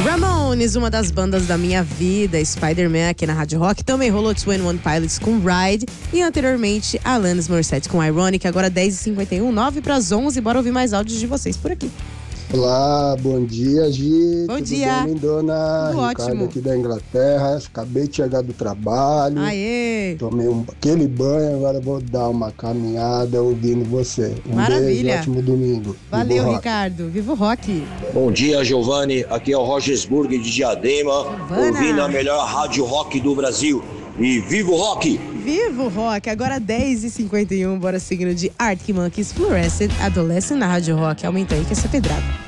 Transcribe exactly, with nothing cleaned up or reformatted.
Ramones, uma das bandas da minha vida, Spider-Man aqui na Rádio Rock. Também rolou vinte e um Pilots com Ride e anteriormente Alanis Morissette com Ironic. Agora dez e cinquenta e um, nove para as onze. Bora ouvir mais áudios de vocês por aqui. Olá, bom dia, Gi. Bom Tudo dia. bem, lindona? Tudo Ricardo ótimo. aqui da Inglaterra. Acabei de chegar do trabalho. Aê! Tomei um, aquele banho, agora vou dar uma caminhada ouvindo você. Um Maravilha. beijo, ótimo domingo. Valeu, Viva o rock. Ricardo. Viva o rock. Bom dia, Giovanni. Aqui é o Rogersburg de Diadema, Giovana. ouvindo a melhor rádio rock do Brasil. E viva o rock! Viva o rock. Agora dez e cinquenta e um. Bora seguindo de Arctic Monkeys, Fluorescent, Adolescent na Rádio Rock. Aumenta aí que essa é pedrada.